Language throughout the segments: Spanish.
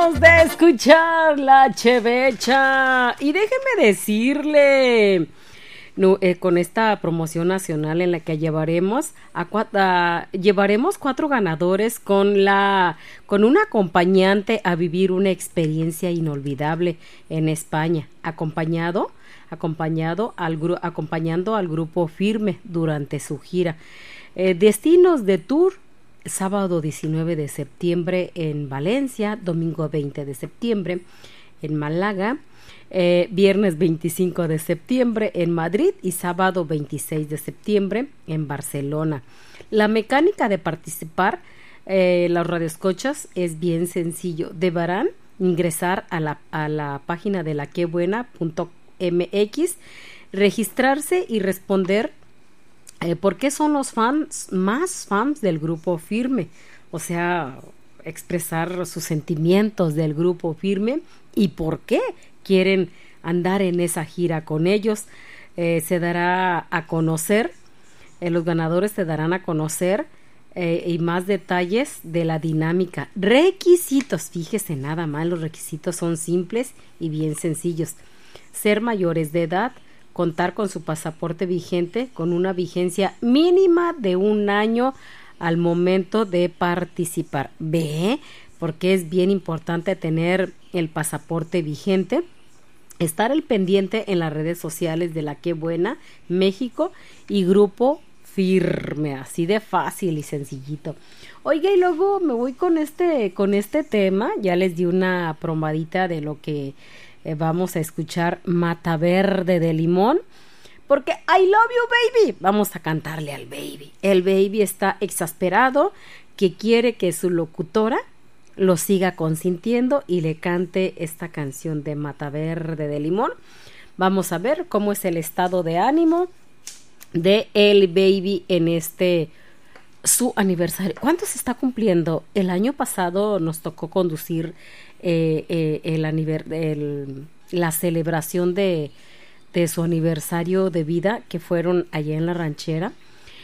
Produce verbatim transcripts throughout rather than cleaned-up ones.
De escuchar la Chevecha. Y déjeme decirle, no, eh, con esta promoción nacional en la que llevaremos a, a llevaremos cuatro ganadores con la con un acompañante a vivir una experiencia inolvidable en España, acompañado acompañado al gru- acompañando al grupo Firme durante su gira. Eh, destinos de tour: sábado diecinueve de septiembre en Valencia, domingo veinte de septiembre en Málaga, eh, viernes veinticinco de septiembre en Madrid y sábado veintiséis de septiembre en Barcelona. La mecánica de participar, eh, los radioescuchas, es bien sencillo. Deberán ingresar a la, a la página de la que buena punto m x, registrarse y responder Eh, ¿por qué son los fans más fans del grupo Firme? O sea, expresar sus sentimientos del grupo Firme y por qué quieren andar en esa gira con ellos. Eh, se dará a conocer, eh, los ganadores se darán a conocer eh, y más detalles de la dinámica. Requisitos, fíjese nada más, los requisitos son simples y bien sencillos. Ser mayores de edad, contar con su pasaporte vigente con una vigencia mínima de un año al momento de participar. Ve, porque es bien importante tener el pasaporte vigente. Estar al pendiente en las redes sociales de La Qué Buena México y Grupo Firme, así de fácil y sencillito. Oiga, y luego me voy con este con este tema. Ya les di una probadita de lo que Eh, vamos a escuchar, Mata Verde de Limón, porque I love you baby, vamos a cantarle al baby. El baby está exasperado, que quiere que su locutora lo siga consintiendo y le cante esta canción de Mata Verde de Limón. Vamos a ver cómo es el estado de ánimo de el baby en este su aniversario. ¿Cuánto se está cumpliendo? El año pasado nos tocó conducir eh, eh, el aniver- el, la celebración de, de su aniversario de vida, que fueron allá en la ranchera,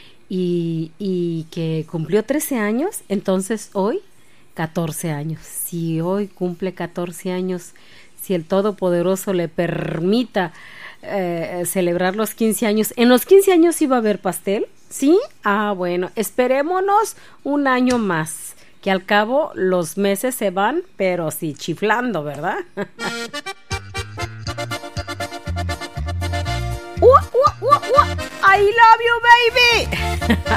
y, y que cumplió trece años. Entonces hoy catorce años. Si hoy cumple catorce años, si el Todopoderoso le permita eh, celebrar los quince años, ¿en los quince años iba a haber pastel? ¿Sí? Ah, bueno, esperémonos un año más, que al cabo los meses se van, pero sí, chiflando, ¿verdad? uh, uh, uh, uh, I love you, baby.